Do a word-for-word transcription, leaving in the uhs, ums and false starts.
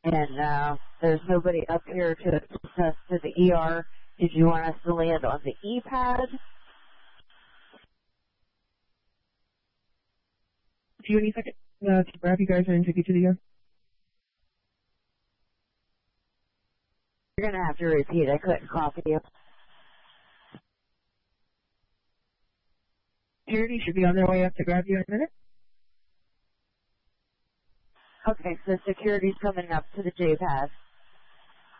and uh, there's nobody up here to assist us to the E R. Did you want us to land on the E-pad? Do you need a second uh, to grab you guys and take you to the E R? You're going to have to repeat. I couldn't copy you. Security should be on their way up to grab you in a minute. Okay, so security's coming up to the J-pad.